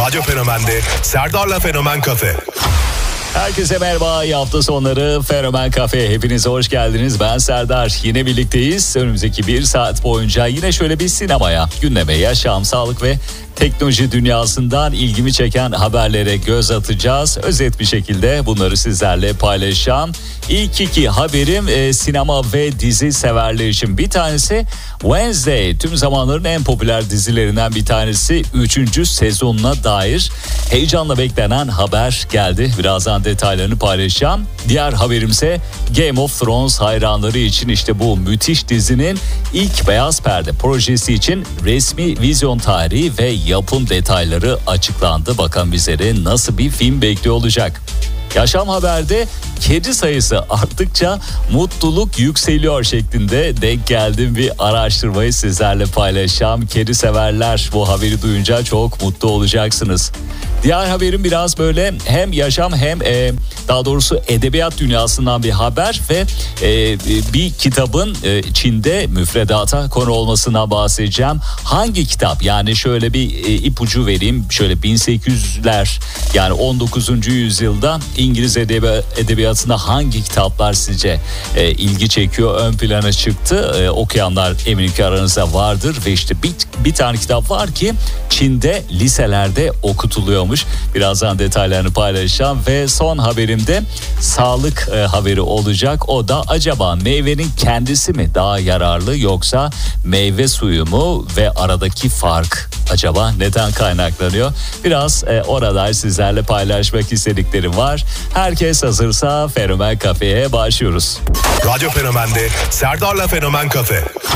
Radyo Fenomen'de Serdar'la Fenomen Kafe. Herkese merhaba, iyi hafta sonları Fenomen Kafe. Hepinize hoş geldiniz. Ben Serdar. Yine birlikteyiz. Önümüzdeki bir saat boyunca yine şöyle bir sinemaya, gündeme, yaşam, sağlık ve teknoloji dünyasından ilgimi çeken haberlere göz atacağız. Özet bir şekilde bunları sizlerle paylaşacağım. İlk iki haberim sinema ve dizi severler için. Bir tanesi Wednesday, tüm zamanların en popüler dizilerinden bir tanesi, 3. sezonuna dair heyecanla beklenen haber geldi. Birazdan detaylarını paylaşacağım. Diğer haberimse Game of Thrones hayranları için işte bu müthiş dizinin ilk beyaz perde projesi için resmi vizyon tarihi ve yapım detayları açıklandı. Bakalım bizleri nasıl bir film bekliyor olacak. Yaşam Haber'de kedi sayısı arttıkça mutluluk yükseliyor şeklinde denk geldiğim bir araştırmayı sizlerle paylaşacağım. Kedi severler bu haberi duyunca çok mutlu olacaksınız. Diğer haberim biraz böyle hem yaşam hem daha doğrusu edebiyat dünyasından bir haber ve bir kitabın Çin'de müfredata konu olmasından bahsedeceğim. Hangi kitap? Yani şöyle bir ipucu vereyim. Şöyle 1800'ler yani 19. yüzyılda İngiliz edebiyatında hangi kitaplar sizce ilgi çekiyor, ön plana çıktı? Okuyanlar eminim ki aranızda vardır ve işte bir tane kitap var ki Çin'de liselerde okutuluyormuş. Birazdan detaylarını paylaşacağım ve son haberimde sağlık haberi olacak. O da acaba meyvenin kendisi mi daha yararlı yoksa meyve suyu mu ve aradaki fark acaba neden kaynaklanıyor? Biraz orada sizlerle paylaşmak istediklerim var. Herkes hazırsa Fenomen Kafe'ye başlıyoruz. Radyo Fenomen'de Serdar'la Fenomen Kafe.